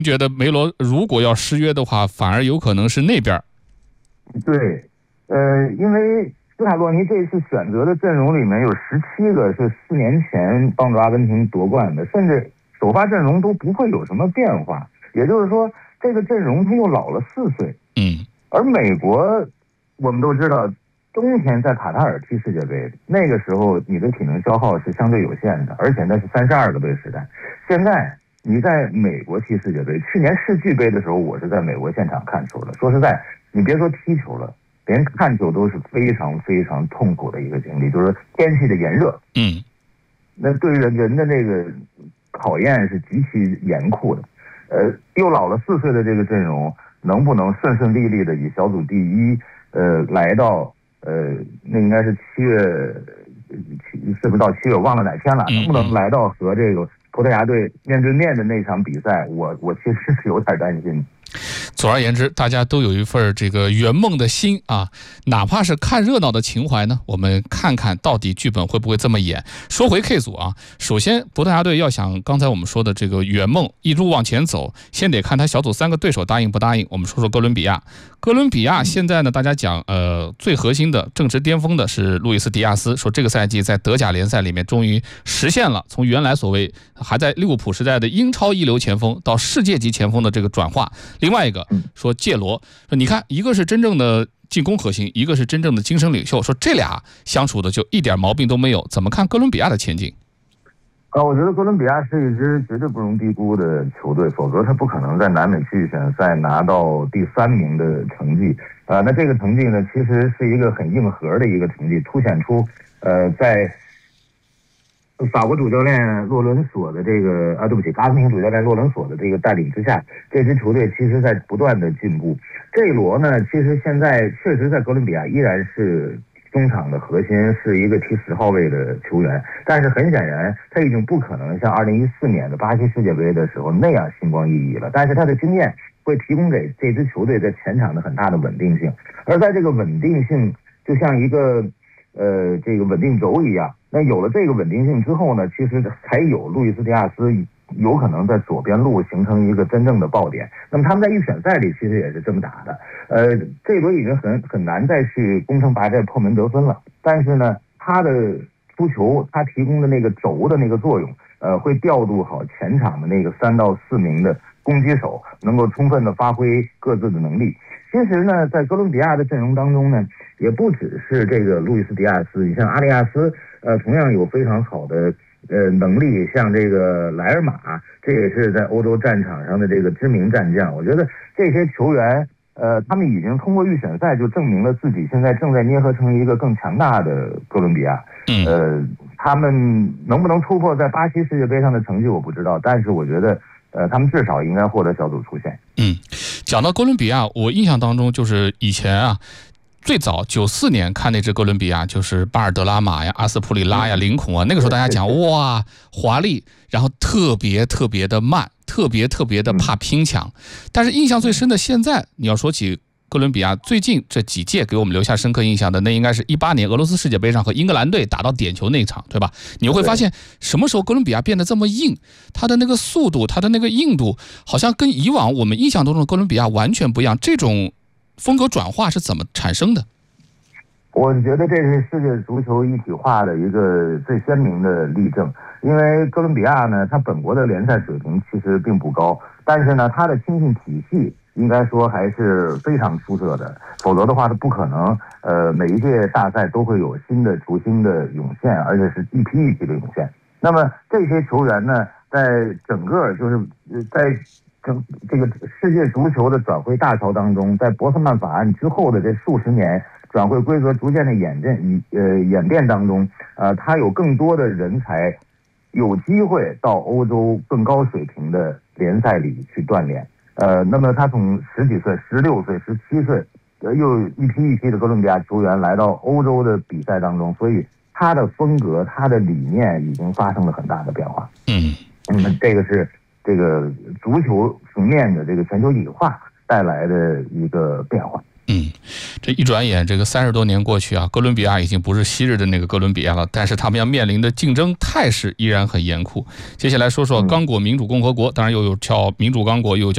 觉得梅罗如果要失约的话，反而有可能是那边。 对，因为斯卡洛尼这次选择的阵容里面有17个是4年前帮助阿根廷夺冠的，甚至首发阵容都不会有什么变化。也就是说，这个阵容他又老了4岁。而美国，我们都知道，冬天在卡塔尔踢世界杯，那个时候你的体能消耗是相对有限的，而且那是32个队时代。现在你在美国踢世界杯，去年世俱杯的时候，我是在美国现场看球的。说实在，你别说踢球了，连看球都是非常非常痛苦的一个经历，就是天气的炎热。那对人的这个考验是极其严酷的。又老了4岁的这个阵容，能不能顺顺利利的以小组第一，来到那应该是7月，是不是到7月？我忘了哪天了。能不能来到和这个葡萄牙队面对面的那场比赛？我其实是有点担心。 总而言之，大家都有一份这个圆梦的心啊，哪怕是看热闹的情怀呢，我们看看到底剧本会不会这么演。说回 K 组啊，首先葡萄牙队要想刚才我们说的这个圆梦一路往前走，先得看他小组3个对手答应不答应。我们说说哥伦比亚。哥伦比亚现在呢，大家讲最核心的正值巅峰的是路易斯迪亚斯，说这个赛季在德甲联赛里面终于实现了从原来所谓还在利物浦时代的英超一流前锋到世界级前锋的这个转化。另外一个说介罗，说你看一个是真正的进攻核心，一个是真正的精神领袖，说这俩相处的就一点毛病都没有。怎么看哥伦比亚的前景？ 我觉得哥伦比亚是一支绝对不容低估的球队，否则他不可能在南美区域选赛拿到第3名的成绩。那这个成绩呢，其实是一个很硬核的一个成绩，凸显出在法国主教练洛伦索的这个对不起，阿根廷主教练洛伦索的这个带领之下，这支球队其实在不断的进步。这一罗呢，其实现在确实在哥伦比亚依然是中场的核心，是一个踢10号位的球员，但是很显然他已经不可能像2014年的巴西世界杯的时候那样星光熠熠了，但是他的经验会提供给这支球队在前场的很大的稳定性，而在这个稳定性就像一个这个稳定轴一样，那有了这个稳定性之后呢，其实才有路易斯迪亚斯有可能在左边路形成一个真正的爆点。那么他们在预选赛里其实也是这么打的。这一轮已经很难再去攻城拔寨破门得分了，但是呢，他的出球他提供的那个轴的那个作用，会调度好前场的那个3到4名的攻击手，能够充分的发挥各自的能力。其实呢，在哥伦比亚的阵容当中呢，也不只是这个路易斯迪亚斯，你像阿里亚斯，同样有非常好的能力，像这个莱尔马，这也是在欧洲战场上的这个知名战将。我觉得这些球员，他们已经通过预选赛就证明了自己，现在正在捏合成一个更强大的哥伦比亚。他们能不能突破在巴西世界杯上的成绩我不知道，但是我觉得他们至少应该获得小组出线。 讲到哥伦比亚，我印象当中就是以前啊，最早94年看那支哥伦比亚，就是巴尔德拉马呀、阿斯普里拉呀、林孔啊，那个时候大家讲哇华丽，然后特别特别的慢，特别特别的怕拼抢。但是印象最深的，现在你要说起哥伦比亚最近这几届给我们留下深刻印象的，那应该是18年俄罗斯世界杯上和英格兰队打到点球那场，对吧？你会发现什么时候哥伦比亚变得这么硬，他的那个速度，他的那个硬度，好像跟以往我们印象当中的哥伦比亚完全不一样。这种风格转化是怎么产生的？ 我觉得这是世界足球一体化的一个最鲜明的例证。因为哥伦比亚呢，它本国的联赛水平其实并不高，但是呢，它的青训体系应该说还是非常出色的，否则的话它不可能每一届大赛都会有新的球星的涌现，而且是一批一批的涌现。那么这些球员呢，在整个就是在这个世界足球的转会大潮当中，在博斯曼法案之后的这数十年转会规则逐渐的演变当中，他有更多的人才有机会到欧洲更高水平的联赛里去锻炼。那么他从10几岁、16岁、17岁，又一批一批的哥伦比亚球员来到欧洲的比赛当中，所以他的风格、他的理念已经发生了很大的变化。这个是这个足球层面的这个全球一体化带来的一个变化。 这一转眼，这个30多年过去啊，哥伦比亚已经不是昔日的那个哥伦比亚了，但是他们要面临的竞争态势依然很严酷。接下来说说刚果民主共和国，当然又有叫民主刚果，又叫